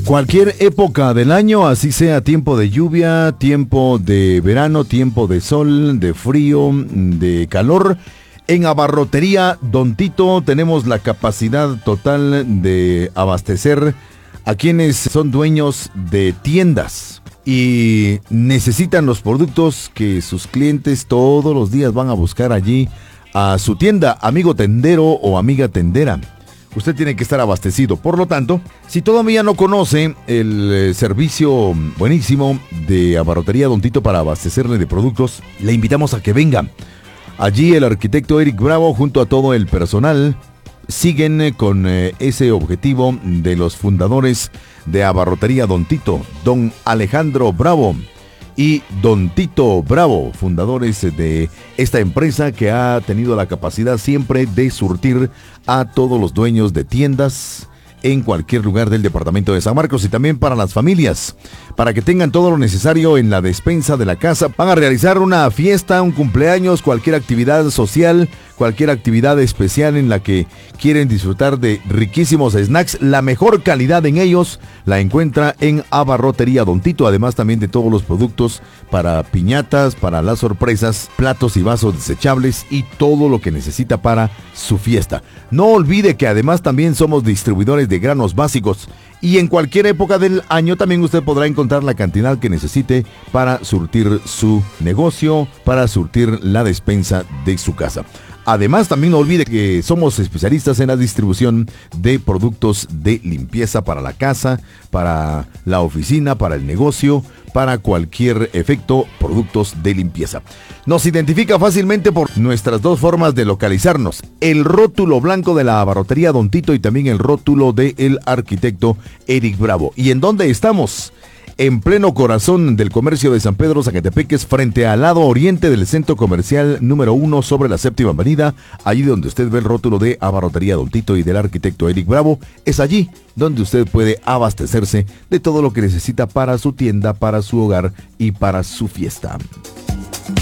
Cualquier época del año, así sea tiempo de lluvia, tiempo de verano, tiempo de sol, de frío, de calor. En Abarrotería Don Tito tenemos la capacidad total de abastecer a quienes son dueños de tiendas y necesitan los productos que sus clientes todos los días van a buscar allí a su tienda, amigo tendero o amiga tendera. Usted tiene que estar abastecido. Por lo tanto, si todavía no conoce el servicio buenísimo de Abarrotería Don Tito para abastecerle de productos, le invitamos a que venga. Allí el arquitecto Eric Bravo junto a todo el personal siguen con ese objetivo de los fundadores de Abarrotería Don Tito, don Alejandro Bravo y don Tito Bravo, fundadores de esta empresa que ha tenido la capacidad siempre de surtir a todos los dueños de tiendas en cualquier lugar del departamento de San Marcos y también para las familias, para que tengan todo lo necesario en la despensa de la casa. Van a realizar una fiesta, un cumpleaños, cualquier actividad social, cualquier actividad especial en la que quieren disfrutar de riquísimos snacks. La mejor calidad en ellos la encuentra en Abarrotería Don Tito, además también de todos los productos para piñatas, para las sorpresas, platos y vasos desechables y todo lo que necesita para su fiesta. No olvide que además también somos distribuidores de granos básicos y en cualquier época del año también usted podrá encontrar la cantidad que necesite para surtir su negocio, para surtir la despensa de su casa. Además, también no olvide que somos especialistas en la distribución de productos de limpieza para la casa, para la oficina, para el negocio, para cualquier efecto, productos de limpieza. Nos identifica fácilmente por nuestras dos formas de localizarnos: el rótulo blanco de la Abarrotería Don Tito y también el rótulo del arquitecto Eric Bravo. ¿Y en dónde estamos? En pleno corazón del comercio de San Pedro Zacatepeques, frente al lado oriente del centro comercial número 1 sobre la 7ª avenida, allí donde usted ve el rótulo de Abarrotería Don Tito y del arquitecto Eric Bravo, es allí donde usted puede abastecerse de todo lo que necesita para su tienda, para su hogar y para su fiesta.